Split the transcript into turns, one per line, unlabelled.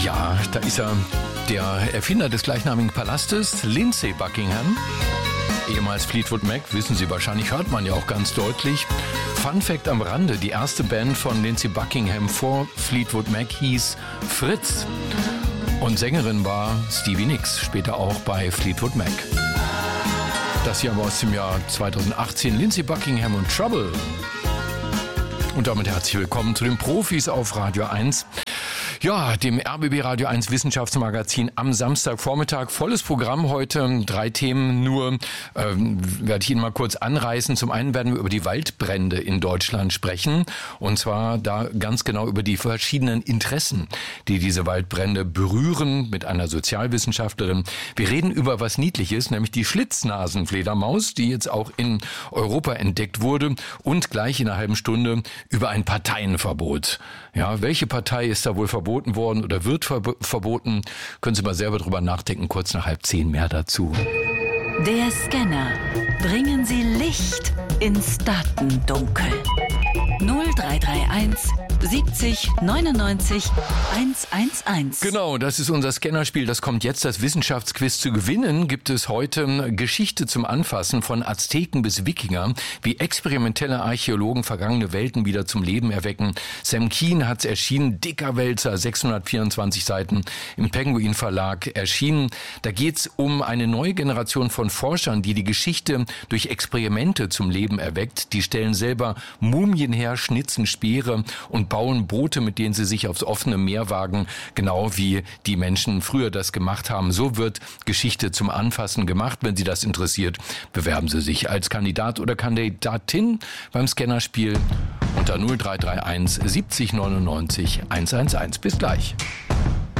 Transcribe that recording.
Ja, da ist er, der Erfinder des gleichnamigen Palastes, Lindsey Buckingham. Ehemals Fleetwood Mac, wissen Sie wahrscheinlich, hört man ja auch ganz deutlich. Fun Fact am Rande, die erste Band von Lindsey Buckingham vor Fleetwood Mac hieß Fritz. Und Sängerin war Stevie Nicks, später auch bei Fleetwood Mac. Das hier aber aus dem Jahr 2018, Lindsey Buckingham und Trouble. Und damit herzlich willkommen zu den Profis auf Radio 1. Ja, dem RBB Radio 1 Wissenschaftsmagazin am Samstagvormittag. Volles Programm heute, 3 Themen nur, werde ich Ihnen mal kurz anreißen. Zum einen werden wir über die Waldbrände in Deutschland sprechen. Und zwar da ganz genau über die verschiedenen Interessen, die diese Waldbrände berühren, mit einer Sozialwissenschaftlerin. Wir reden über was Niedliches, nämlich die Schlitznasenfledermaus, die jetzt auch in Europa entdeckt wurde. Und gleich in einer halben Stunde über ein Parteienverbot. Ja, welche Partei ist da wohl verboten worden oder wird verboten? Können Sie mal selber drüber nachdenken, kurz nach 9:30 mehr dazu.
Der Scanner. Bringen Sie Licht ins Datendunkel. 0331 70 99 111.
Genau, das ist unser Scannerspiel. Das kommt jetzt. Das Wissenschaftsquiz zu gewinnen gibt es heute Geschichte zum Anfassen von Azteken bis Wikinger, wie experimentelle Archäologen vergangene Welten wieder zum Leben erwecken. Sam Keen hat's erschienen, dicker Wälzer, 624 Seiten im Penguin Verlag erschienen. Da geht's um eine neue Generation von Forschern, die Geschichte durch Experimente zum Leben erweckt. Die stellen selber Mumien her, schnitzen Speere und bauen Boote, mit denen sie sich aufs offene Meer wagen, genau wie die Menschen früher das gemacht haben. So wird Geschichte zum Anfassen gemacht. Wenn Sie das interessiert, bewerben Sie sich als Kandidat oder Kandidatin beim Scannerspiel unter 0331 70 99 111. Bis gleich.